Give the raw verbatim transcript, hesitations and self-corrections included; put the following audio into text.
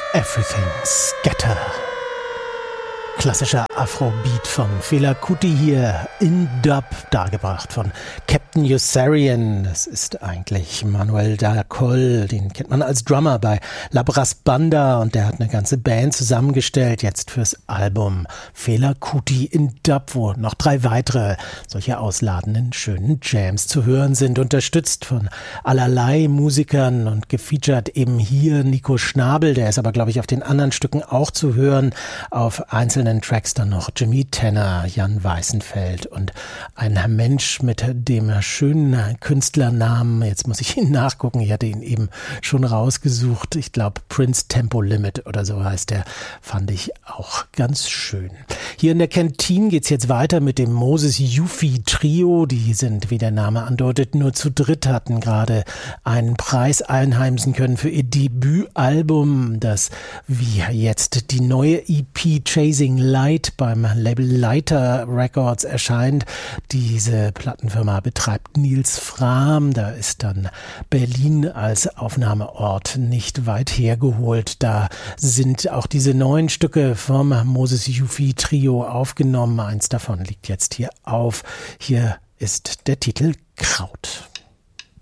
Everything Scatter. Klassischer Afrobeat von Fela Kuti hier in Dub, dargebracht von Captain Yossarian. Das ist eigentlich Manuel da Coll, den kennt man als Drummer bei La Brass Banda und der hat eine ganze Band zusammengestellt, jetzt fürs Album Fela Kuti in Dub, wo noch drei weitere solche ausladenden, schönen Jams zu hören sind, unterstützt von allerlei Musikern und gefeatured eben hier Nico Schnabel, der ist aber, glaube ich, auf den anderen Stücken auch zu hören, auf einzelnen Tracks dann noch Jimmy Tanner, Jan Weißenfeld und ein Mensch mit dem schönen Künstlernamen, jetzt muss ich ihn nachgucken, ich hatte ihn eben schon rausgesucht, ich glaube Prince Tempo Limit oder so heißt der, fand ich auch ganz schön. Hier in der Kantine geht's jetzt weiter mit dem Moses Yufi Trio, die sind, wie der Name andeutet, nur zu dritt, hatten gerade einen Preis einheimsen können für ihr Debütalbum, das wie jetzt die neue E P Chasing Light beim Label Leiter Records erscheint. Diese Plattenfirma betreibt Nils Frahm. Da ist dann Berlin als Aufnahmeort nicht weit hergeholt. Da sind auch diese neuen Stücke vom Moses Yufi Trio aufgenommen. Eins davon liegt jetzt hier auf. Hier ist der Titel Kraut.